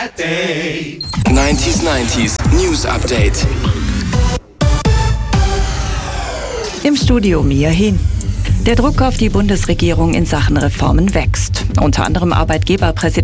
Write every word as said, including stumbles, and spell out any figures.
neunzig neunzig News Update. Im Studio Mia Hin. Der Druck auf die Bundesregierung in Sachen Reformen wächst. Unter anderem Arbeitgeberpräsident